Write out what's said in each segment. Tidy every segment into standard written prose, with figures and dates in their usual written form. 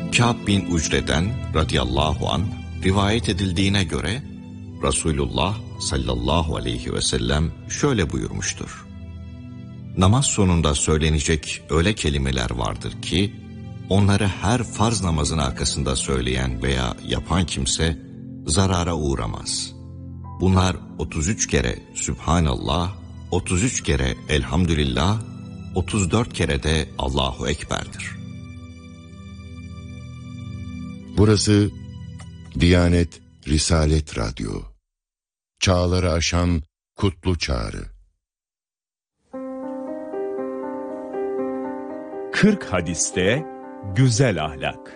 Kâb bin Ucre'den radıyallahu anh rivayet edildiğine göre Resulullah sallallahu aleyhi ve sellem şöyle buyurmuştur. Namaz sonunda söylenecek öyle kelimeler vardır ki onları her farz namazın arkasında söyleyen veya yapan kimse zarara uğramaz. Bunlar 33 kere Sübhanallah, 33 kere Elhamdülillah, 34 kere de Allahu Ekber'dir. Burası Diyanet Risalet Radyo. Çağları aşan kutlu çağrı. 40 hadiste güzel ahlak.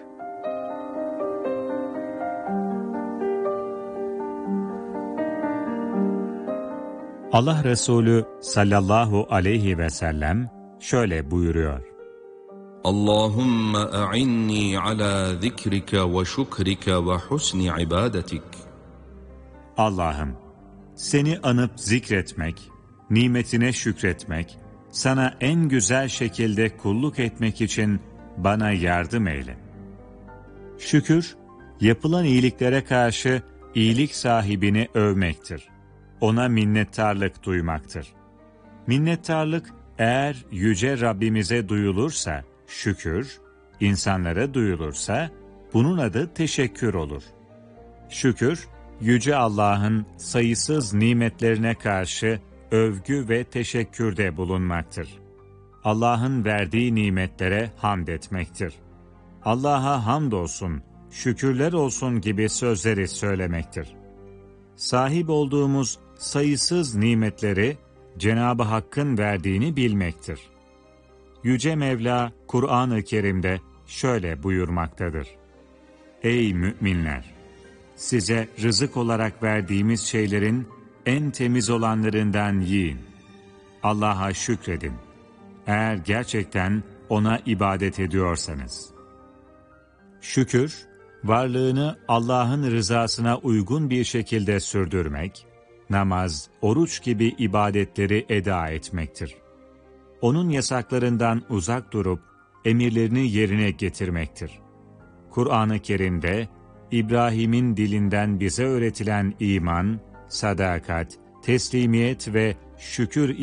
Allah Resulü sallallahu aleyhi ve sellem şöyle buyuruyor. Allahümme a'inni ala zikrike ve şükrike ve husni ibadetik. Allah'ım, seni anıp zikretmek, nimetine şükretmek, sana en güzel şekilde kulluk etmek için bana yardım eyle. Şükür, yapılan iyiliklere karşı iyilik sahibini övmektir. Ona minnettarlık duymaktır. Minnettarlık eğer yüce Rabbimize duyulursa şükür, insanlara duyulursa bunun adı teşekkür olur. Şükür, yüce Allah'ın sayısız nimetlerine karşı övgü ve teşekkürde bulunmaktır. Allah'ın verdiği nimetlere hamd etmektir. Allah'a hamdolsun, şükürler olsun gibi sözleri söylemektir. Sahip olduğumuz sayısız nimetleri Cenab-ı Hakk'ın verdiğini bilmektir. Yüce Mevla Kur'an-ı Kerim'de şöyle buyurmaktadır. Ey müminler! Size rızık olarak verdiğimiz şeylerin en temiz olanlarından yiyin. Allah'a şükredin. Eğer gerçekten O'na ibadet ediyorsanız. Şükür, varlığını Allah'ın rızasına uygun bir şekilde sürdürmek, namaz, oruç gibi ibadetleri eda etmektir. Onun yasaklarından uzak durup emirlerini yerine getirmektir. Kur'an-ı Kerim'de İbrahim'in dilinden bize öğretilen iman, sadakat, teslimiyet ve şükür